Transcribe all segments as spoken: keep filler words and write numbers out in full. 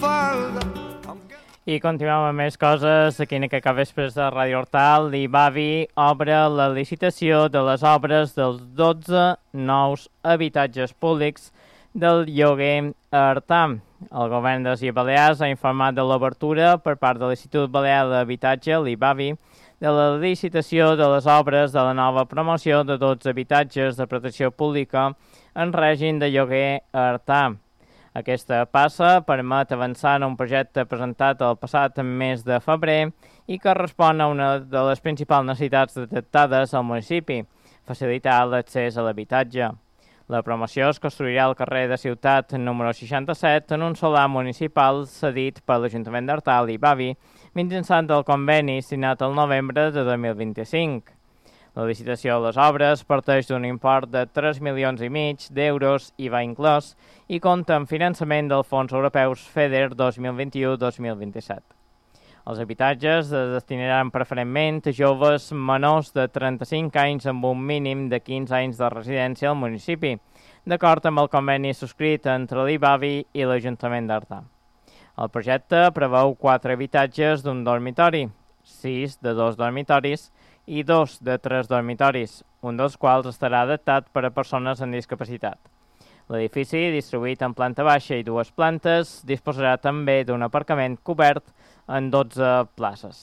I continuem amb més coses. Aquí en aquest capvespres de Ràdio Hortal, l'Ibavi obre la licitació de les obres dels dotze nous habitatges públics del lloguer a Artà. El govern de les Illes Balears ha informat de l'obertura per part de l'Institut Balear d'Habitatge, l'Ibavi, de la licitació de les obres de la nova promoció de dotze habitatges de protecció pública en règim de lloguer a Artà. Aquesta passa permet avançar en un projecte presentat el passat mes de febrer i que respon a una de les principals necessitats detectades al municipi, facilitar l'accés a l'habitatge. La promoció es construirà al carrer de Ciutat número seixanta-set en un solar municipal cedit per l'Ajuntament d'Artà, l'Ibavi, mitjançant el conveni signat el novembre de dos mil vint-i-cinc. La licitació de les obres parteix d'un import de tres milions i mig d'euros I V A inclòs i compta amb finançament dels fons europeus FEDER dos mil vint-i-u dos mil vint-i-set. Els habitatges es destinaran preferentment a joves menors de trenta-cinc anys amb un mínim de quinze anys de residència al municipi, d'acord amb el conveni subscrit entre l'Ibavi i l'Ajuntament d'Artà. El projecte preveu quatre habitatges d'un dormitori, sis de dos dormitoris i dos de tres dormitoris, un dels quals estarà adaptat per a persones amb discapacitat. L'edifici, distribuït en planta baixa i dues plantes, disposarà també d'un aparcament cobert en dotze places.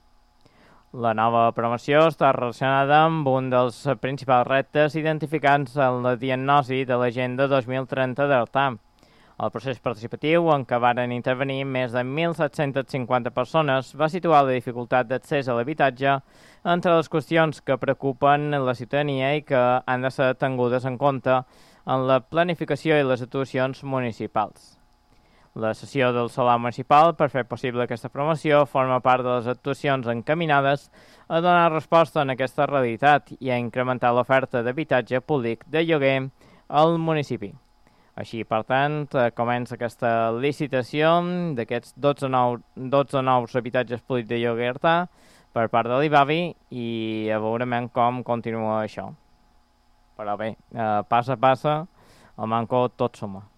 La nova promoció està relacionada amb un dels principals reptes identificats en la diagnosi de l'Agenda dos mil trenta d'Artà. El procés participatiu, en què varen intervenir més de mil set-cents cinquanta persones, va situar la dificultat d'accés a l'habitatge entre les qüestions que preocupen la ciutadania i que han de ser tingudes en compte en la planificació i les actuacions municipals. La sessió del Solar Municipal, per fer possible aquesta promoció, forma part de les actuacions encaminades a donar resposta a aquesta realitat i a incrementar l'oferta d'habitatge públic de lloguer al municipi. Així, per tant, comença aquesta licitació d'aquests dotze, nou, dotze nous habitatges públics de lloguer a Artà per part de l'Ibavi i a veurem com continua això. Però bé, eh, passa a passa, el manco tot suma.